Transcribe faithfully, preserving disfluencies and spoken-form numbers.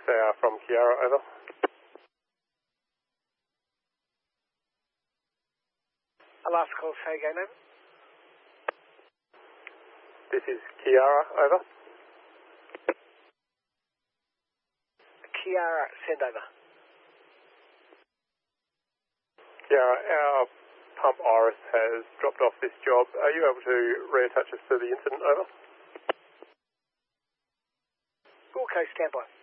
Hour from Kiara, over. Alaska call, say again, over. This is Kiara, over. Kiara, send over. Kiara, our pump Iris has dropped off this job. Are you able to reattach us to the incident, over? Okay, stand by.